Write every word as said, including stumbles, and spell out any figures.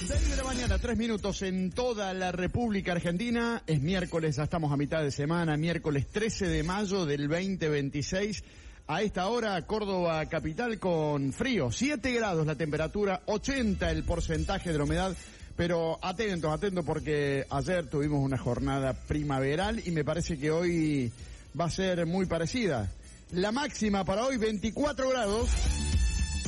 seis de la mañana, tres minutos en toda la República Argentina. Es miércoles, ya estamos a mitad de semana, miércoles trece de mayo del veinte veintiséis. A esta hora, Córdoba capital con frío, siete grados la temperatura, ochenta el porcentaje de la humedad. Pero atentos, atentos porque ayer tuvimos una jornada primaveral y me parece que hoy va a ser muy parecida. La máxima para hoy, veinticuatro grados.